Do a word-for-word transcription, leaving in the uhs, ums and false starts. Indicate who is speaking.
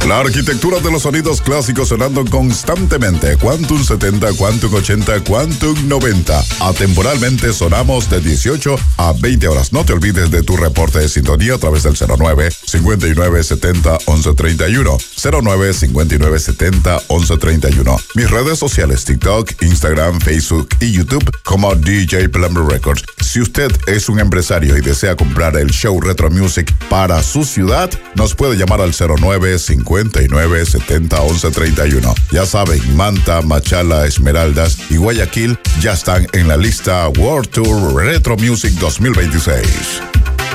Speaker 1: La arquitectura de los sonidos clásicos sonando constantemente. Quantum setenta, Quantum ochenta, Quantum noventa. Atemporalmente sonamos de dieciocho a veinte horas. No te olvides de tu reporte de sintonía a través del cero nueve, cincuenta y nueve setenta, once treinta y uno. cero nueve, cincuenta y nueve setenta, once treinta y uno. Mis redes sociales: TikTok, Instagram, Facebook y YouTube como D J Plumber Records. Si usted es un empresario y desea comprar el show Retro Music para su ciudad, nos puede llamar al cero nueve, cincuenta y nueve setenta, once treinta y uno. Ya saben, Manta, Machala, Esmeraldas y Guayaquil ya están en la lista World Tour Retro Music dos mil veintiséis.